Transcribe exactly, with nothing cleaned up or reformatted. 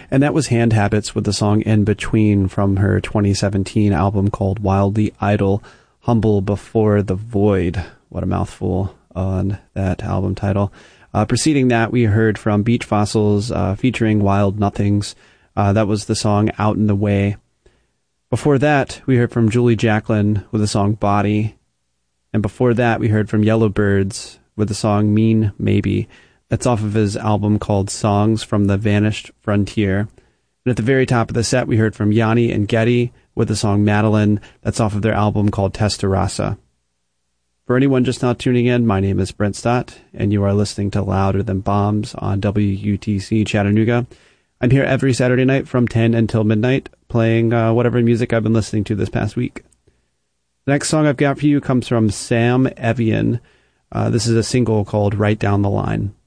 And that was Hand Habits with the song In Between from her twenty seventeen album called Wildly Idle, Humble Before the Void. What a mouthful on that album title. Uh, preceding that, we heard from Beach Fossils uh, featuring Wild Nothings. Uh, that was the song Out in the Way. Before that, we heard from Julie Jacklin with the song Body. And before that, we heard from Yellowbirds with the song Mean Maybe. That's off of his album called Songs from the Vanished Frontier. And at the very top of the set, we heard from Yanni and Getty with the song Madeline. That's off of their album called Testarossa. For anyone just now tuning in, my name is Brent Stott, and you are listening to Louder Than Bombs on W U T C Chattanooga. I'm here every Saturday night from ten until midnight, playing uh, whatever music I've been listening to this past week. The next song I've got for you comes from Sam Evian. Uh, this is a single called Right Down the Line.